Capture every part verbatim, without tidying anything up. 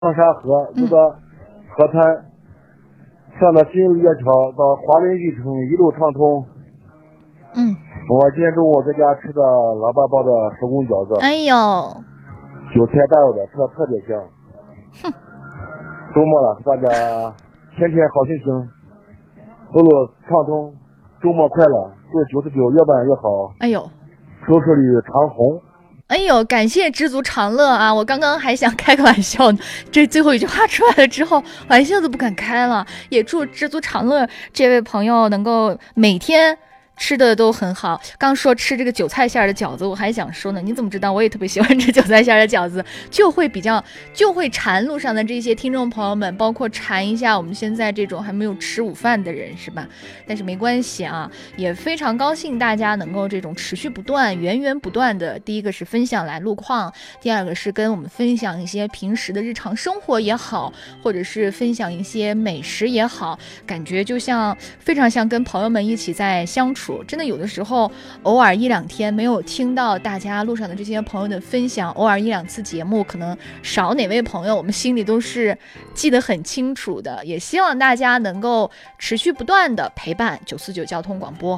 长沙河这个河滩，上到新月桥到华林玉城一路畅通。 嗯， 我今天中午在家吃的老爸包的手工饺子， 哎呦， 韭菜大肉的，吃的特别香。 哼， 周末了，大家天天好心情，路路畅通，周末快乐，祝九十九越办越好。 哎呦， 收视率长红。 哎呦，感谢知足常乐啊！我刚刚还想开个玩笑呢，这最后一句话出来了之后，玩笑都不敢开了。也祝知足常乐这位朋友能够每天吃的都很好。刚说吃这个韭菜馅的饺子，我还想说呢，你怎么知道我也特别喜欢吃韭菜馅的饺子，就会比较就会馋路上的这些听众朋友们，包括馋一下我们现在这种还没有吃午饭的人，是吧？但是没关系啊，也非常高兴大家能够这种持续不断、源源不断的，第一个是分享来路况，第二个是跟我们分享一些平时的日常生活也好，或者是分享一些美食也好，感觉就像非常像跟朋友们一起在相处。真的有的时候偶尔一两天没有听到大家路上的这些朋友的分享，偶尔一两次节目可能少哪位朋友，我们心里都是记得很清楚的。也希望大家能够持续不断的陪伴九四九交通广播。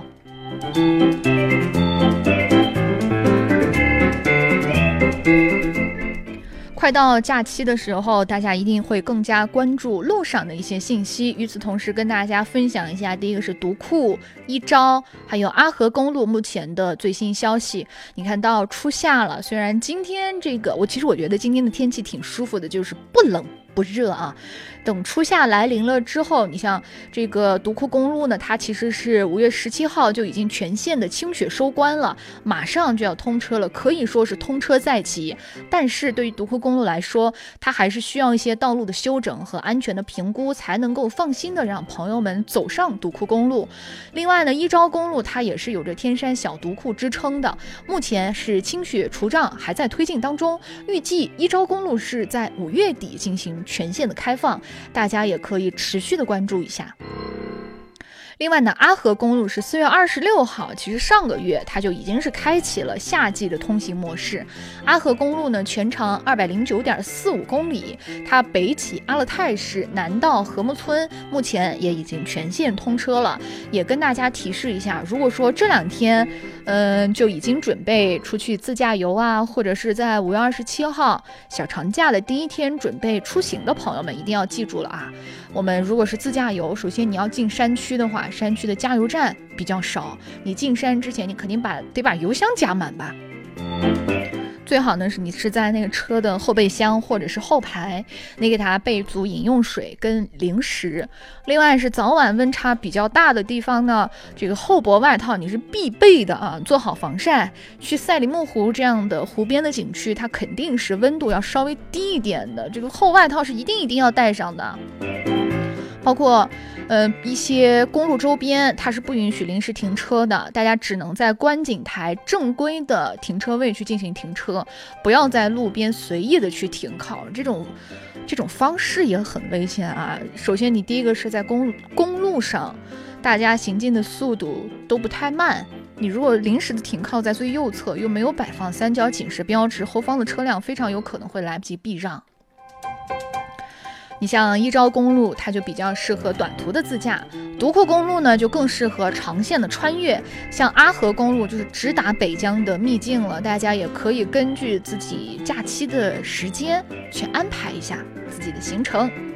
快到假期的时候，大家一定会更加关注路上的一些信息。与此同时，跟大家分享一下，第一个是独库、一招，还有阿河公路目前的最新消息。你看到初夏了，虽然今天这个，我其实我觉得今天的天气挺舒服的，就是不冷不热啊。等初夏来临了之后，你像这个独库公路呢，它其实是五月十七号就已经全线的清雪收官了，马上就要通车了，可以说是通车在即。但是对于独库公路来说，它还是需要一些道路的修整和安全的评估，才能够放心的让朋友们走上独库公路。另外呢，一招公路它也是有着天山小独库之称的，目前是清雪除障还在推进当中，预计一招公路是在五月底进行全线的开放，大家也可以持续的关注一下。另外呢，阿河公路是四月二十六号，其实上个月它就已经是开启了夏季的通行模式。阿河公路呢，全长二百零九点四五公里，它北起阿勒泰市，南到禾木村，目前也已经全线通车了。也跟大家提示一下，如果说这两天，嗯、呃，就已经准备出去自驾游啊，或者是在五月二十七号小长假的第一天准备出行的朋友们，一定要记住了啊！我们如果是自驾游，首先你要进山区的话，山区的加油站比较少，你进山之前你肯定把得把油箱加满吧。最好呢是你是在那个车的后备箱或者是后排，你给它备足饮用水跟零食。另外是早晚温差比较大的地方呢，这个厚薄外套你是必备的啊，做好防晒。去赛里木湖这样的湖边的景区，它肯定是温度要稍微低一点的，这个厚外套是一定一定要带上的。包括呃一些公路周边它是不允许临时停车的，大家只能在观景台正规的停车位去进行停车，不要在路边随意的去停靠，这种这种方式也很危险啊。首先你第一个是在公公路上，大家行进的速度都不太慢，你如果临时的停靠在最右侧，又没有摆放三角警示标志，后方的车辆非常有可能会来不及避让。你像一招公路，它就比较适合短途的自驾；独库公路呢，就更适合长线的穿越。像阿河公路就是直达北疆的秘境了，大家也可以根据自己假期的时间去安排一下自己的行程。